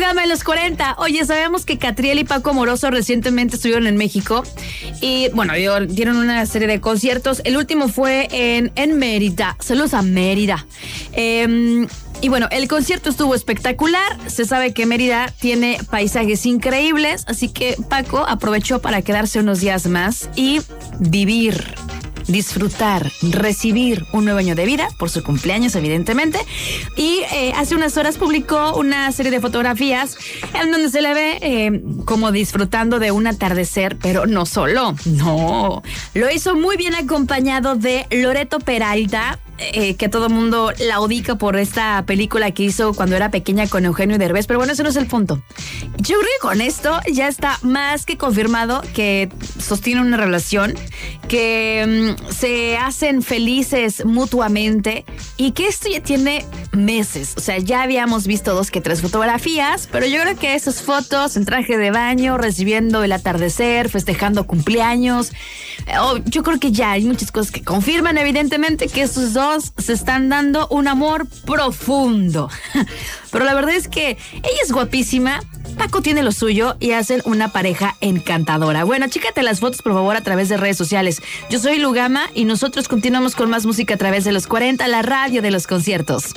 Lugama en los 40. Oye, sabemos que Catriel y Paco Amoroso recientemente estuvieron en México y, bueno, dieron una serie de conciertos. El último fue en Mérida. Saludos a Mérida. Y bueno, el concierto estuvo espectacular. Se sabe que Mérida tiene paisajes increíbles, así que Paco aprovechó para quedarse unos días más y vivir, disfrutar, recibir un nuevo año de vida por su cumpleaños, evidentemente. Y hace unas horas publicó una serie de fotografías en donde se le ve como disfrutando de un atardecer, pero no solo, no. Lo hizo muy bien acompañado de Loreto Peralta, que todo el mundo la ubica por esta película que hizo cuando era pequeña con Eugenio Derbez, pero bueno, ese no es el punto. Yo creo que con esto ya está más que confirmado que sostienen una relación, que se hacen felices mutuamente y que esto ya tiene meses. O sea, ya habíamos visto 2 que 3 fotografías, pero yo creo que esas fotos en traje de baño, recibiendo el atardecer, festejando cumpleaños, yo creo que ya hay muchas cosas que confirman evidentemente que estos dos se están dando un amor profundo. Pero la verdad es que ella es guapísima, Paco tiene lo suyo y hacen una pareja encantadora. Bueno, chécate las fotos por favor a través de redes sociales. Yo soy Lugama y nosotros continuamos con más música a través de los 40, la radio de los conciertos.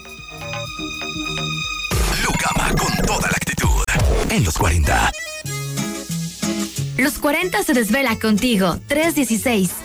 Lugama con toda la actitud en los 40. Los 40 se desvela contigo. 316.